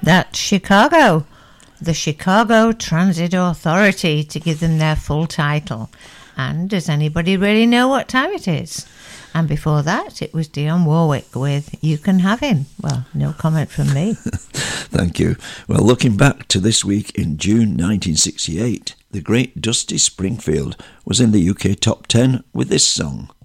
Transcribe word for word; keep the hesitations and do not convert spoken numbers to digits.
That's Chicago, the Chicago Transit Authority, to give them their full title. And does anybody really know what time it is? And before that, it was Dionne Warwick with You Can Have Him. Well, no comment from me. Thank you. Well, looking back to this week in June nineteen sixty-eight, the great Dusty Springfield was in the U K top ten with this song.